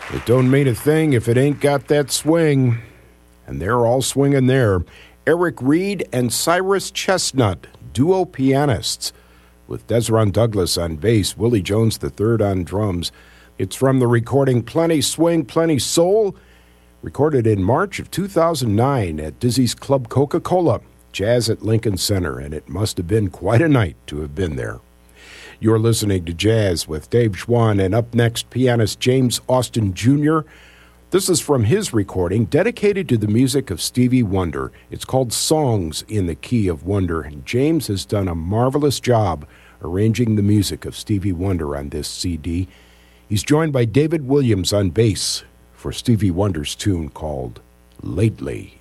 It don't mean a thing if it ain't got that swing. And they're all swinging there. Eric Reed and Cyrus Chestnut, duo pianists, with Desron Douglas on bass, Willie Jones III on drums. It's from the recording Plenty Swing, Plenty Soul, recorded in March of 2009 at Dizzy's Club Coca-Cola, Jazz at Lincoln Center, and it must have been quite a night to have been there. You're listening to Jazz with Dave Schwann, and up next, pianist James Austin Jr. This is from his recording, dedicated to the music of Stevie Wonder. It's called Songs in the Key of Wonder, and James has done a marvelous job arranging the music of Stevie Wonder on this CD. He's joined by David Williams on bass for Stevie Wonder's tune called Lately.